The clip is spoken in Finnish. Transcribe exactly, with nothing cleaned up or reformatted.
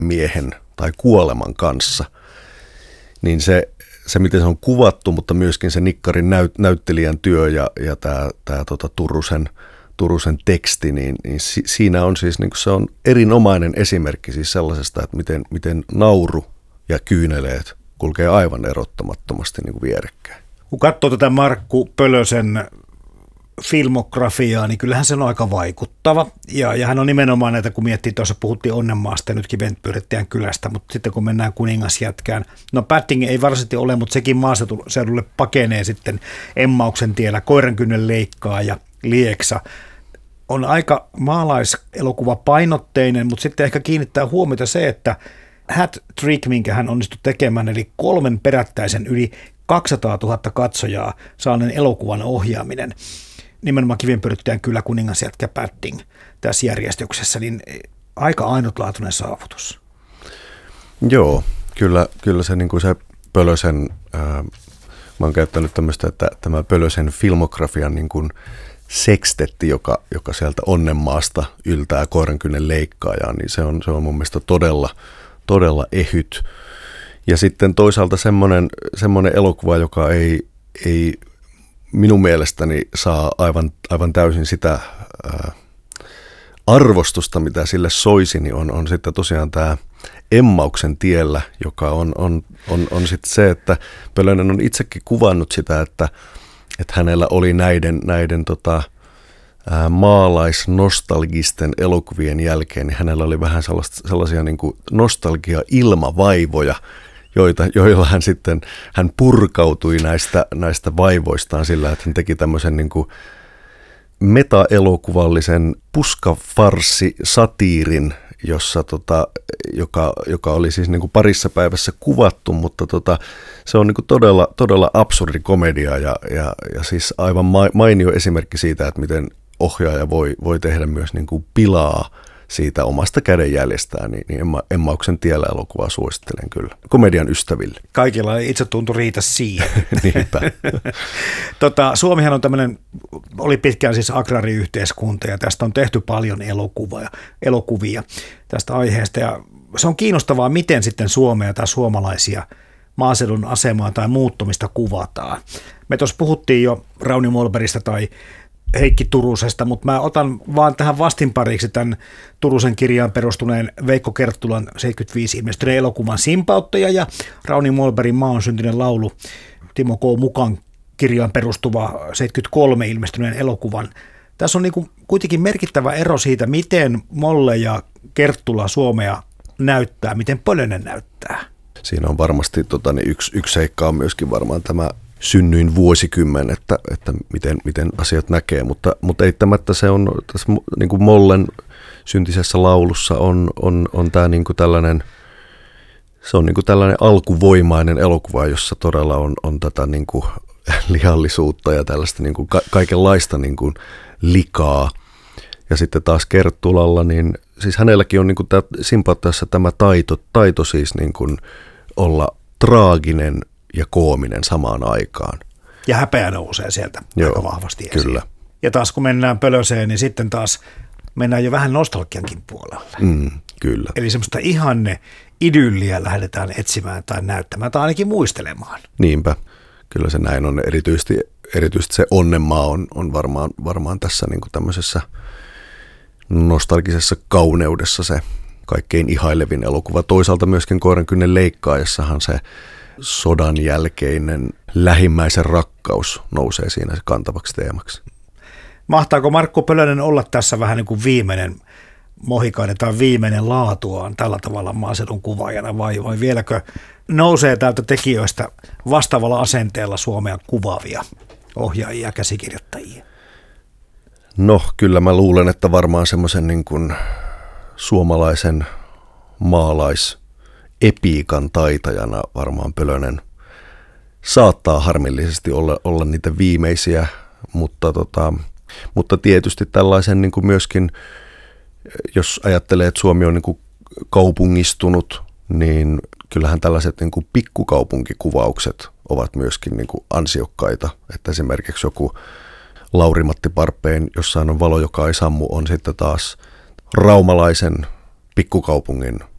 miehen tai kuoleman kanssa, niin se, se miten se on kuvattu, mutta myöskin se Nikkarin näyt, näyttelijän työ ja, ja tämä, tämä tota Turusen, Turusen teksti, niin, niin si, siinä on siis, niin se on erinomainen esimerkki siis sellaisesta, että miten, miten nauru ja kyyneleet kulkee aivan erottamattomasti niin kuin vierekkäin. Kun katsoo tätä Markku Pölösen filmografiaa, niin kyllähän se on aika vaikuttava. Ja, ja hän on nimenomaan näitä, kun miettii, tuossa puhuttiin Onnenmaasta ja nytkin Ventpyörittäjän kylästä, mutta sitten kun mennään Kuningasjätkään, no Padding ei varsinaisesti ole, mutta sekin maaseudulle pakenee sitten Emmauksen tiellä, Koirankynnen leikkaa ja Lieksa. On aika maalaiselokuva painotteinen, mutta sitten ehkä kiinnittää huomiota se, että Hat Trick, minkä hän onnistui tekemään, eli kolmen perättäisen yli kaksisataatuhatta katsojaa saaneen elokuvan ohjaaminen, nimenomaan Kivenpyörittäjän kylä, Kuningasjätkä, Padding tässä järjestyksessä, niin aika ainutlaatuinen saavutus. Joo, kyllä, kyllä se, niin kuin se Pölösen, ää, mä oon käyttänyt tämmöistä, että tämä Pölösen filmografian niin kuin sekstetti, joka, joka sieltä Onnenmaasta yltää Koirankynnen leikkaajaan, niin se on, se on mun mielestä todella, todella ehyt. Ja sitten toisaalta semmoinen, semmoinen elokuva, joka ei, ei minun mielestäni saa aivan, aivan täysin sitä ää, arvostusta, mitä sille soisi, niin on, on sitten tosiaan tämä Emmauksen tiellä, joka on, on, on, on sitten se, että Pölönen on itsekin kuvannut sitä, että, että hänellä oli näiden, näiden tota, ää, maalaisnostalgisten elokuvien jälkeen, niin hänellä oli vähän sellaisia niin kuin nostalgia-ilmavaivoja, joita, joilla hän sitten hän purkautui näistä, näistä vaivoistaan sillä, että hän teki tämmöisen niin kuin meta-elokuvallisen puskafarssi-satiirin, jossa, tota, joka, joka oli siis niin kuin parissa päivässä kuvattu, mutta tota, se on niin kuin todella, todella absurdi komedia ja, ja, ja siis aivan mainio esimerkki siitä, että miten ohjaaja voi, voi tehdä myös niin kuin pilaa siitä omasta kädenjäljestään, niin, niin Emma, Emmauksen tiellä elokuvaa suosittelen kyllä. Komedian ystäville. Kaikilla ei itse tuntu riitä siihen. Niinpä. tota, Suomihan on tämmöinen, oli pitkään siis agraariyhteiskunta ja tästä on tehty paljon elokuvia, elokuvia tästä aiheesta ja se on kiinnostavaa, miten sitten Suomea tai suomalaisia maaseudun asemaa tai muuttumista kuvataan. Me tuossa puhuttiin jo Rauni Molbergista tai Heikki Turusesta, mutta mä otan vaan tähän vastinpariksi tämän Turusen kirjaan perustuneen Veikko Kerttulan seitsemänkymmentäviisi ilmestyneen elokuvan Simpauttaja ja Rauni Molbergin Maa on syntinen laulu Timo K. Mukan kirjaan perustuva seitsemänkymmentäkolme ilmestyneen elokuvan. Tässä on niin kuin kuitenkin merkittävä ero siitä, miten Molle ja Kerttula Suomea näyttää, miten Pölönen näyttää. Siinä on varmasti tota, niin yksi, yksi seikka on myöskin varmaan tämä synnyin vuosikymmen, että, että miten, miten asiat näkee, mutta, mutta eittämättä se on, tässä niin kuin Mollen syntisessä laulussa on, on, on tämä niin kuin tällainen, se on niin kuin tällainen alkuvoimainen elokuva, jossa todella on, on tätä niin kuin lihallisuutta ja tällaista niin kuin ka- kaikenlaista niin kuin likaa. Ja sitten taas Kerttulalla, niin siis hänelläkin on niin kuin tämä, Simpauttajassa tämä taito, taito siis niin kuin olla traaginen ja koominen samaan aikaan. Ja häpeä nousee sieltä Joo, aika vahvasti esiin. Kyllä. Ja taas kun mennään Pölöseen, niin sitten taas mennään jo vähän nostalgiankin puolelle. Mm, kyllä. Eli semmoista ihanne idylliä lähdetään etsimään tai näyttämään tai ainakin muistelemaan. Niinpä. Kyllä se näin on. Erityisesti, erityisesti se Onnenmaa on, on varmaan, varmaan tässä niin kuin tämmöisessä nostalgisessa kauneudessa se kaikkein ihailevin elokuva. Toisaalta myöskin Koirankynnen leikkaajassahan se sodan jälkeinen lähimmäisen rakkaus nousee siinä kantavaksi teemaksi. Mahtaako Markku Pölönen olla tässä vähän niin kuin viimeinen mohikainen tai viimeinen laatuaan tällä tavalla maaseudun kuvaajana vai, vai vieläkö nousee täältä tekijöistä vastaavalla asenteella Suomea kuvaavia ohjaajia ja käsikirjoittajia? No kyllä mä luulen, että varmaan semmoisen niin kuin suomalaisen maalaisepiikan taitajana varmaan Pölönen saattaa harmillisesti olla, olla niitä viimeisiä, mutta, tota, mutta tietysti tällaisen niin kuin myöskin, jos ajattelee, että Suomi on niin kuin kaupungistunut, niin kyllähän tällaiset niin kuin pikkukaupunkikuvaukset ovat myöskin niin kuin ansiokkaita, että esimerkiksi joku Lauri-Matti Parppeen Jossain on valo, joka ei sammu, on sitten taas raumalaisen pikkukaupungin